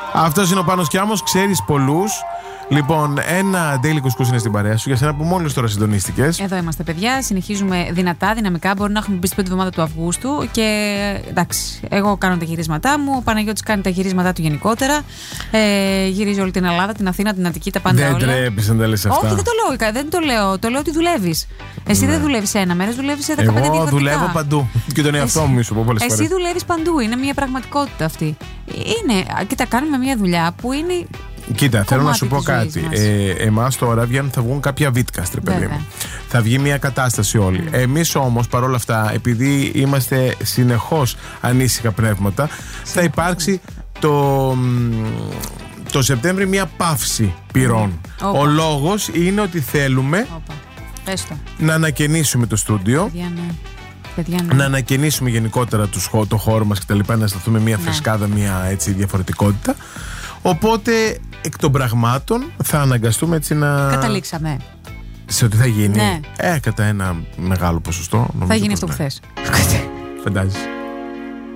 Αυτός είναι ο Πάνος Κιάμος, ξέρεις πολλούς. Λοιπόν, ένα Daily Couscous είναι στην παρέα σου, για σένα που μόλις τώρα συντονίστηκες. Εδώ είμαστε, παιδιά. Συνεχίζουμε δυνατά, δυναμικά. Μπορεί να έχουμε μπει στην πρώτη εβδομάδα του Αυγούστου. Και εντάξει, εγώ κάνω τα γυρίσματά μου. Ο Παναγιώτης κάνει τα γυρίσματά του γενικότερα. Γυρίζει όλη την Ελλάδα, την Αθήνα, την Αττική, τα πάντα. Δεν όλα. τρέπεις να τα λες αυτά. Όχι, δεν το λέω. Το λέω ότι δουλεύεις. Εσύ δεν δουλεύεις ένα μέρος, δουλεύεις σε 15 διαφορετικά. Εγώ δουλεύω παντού. Και τον εαυτό μου σου πω πολλές φορές. Εσύ δουλεύεις παντού. Είναι μια πραγματικότητα αυτή. Κοίτα, κάνουμε μια δουλειά που είναι. Κοίτα, θέλω να σου πω κάτι. Εμάς τώρα θα βγουν κάποια βίτκαστρε, παιδί μου. Θα βγει μια κατάσταση όλη. Εμείς όμως παρόλα αυτά, επειδή είμαστε συνεχώς ανήσυχα πνεύματα, θα υπάρξει το Σεπτέμβρη μια παύση πυρών. Ο λόγος είναι ότι θέλουμε να ανακαινήσουμε το στούντιο. Να ανακαινήσουμε γενικότερα το χώρο μας κτλ. Να σταθούμε μια φρεσκάδα, μια έτσι διαφορετικότητα. Οπότε εκ των πραγμάτων θα αναγκαστούμε έτσι να. Καταλήξαμε. Σε ότι θα γίνει. Κατά ένα μεγάλο ποσοστό. Θα γίνει αυτό που θες. Φαντάζεσαι.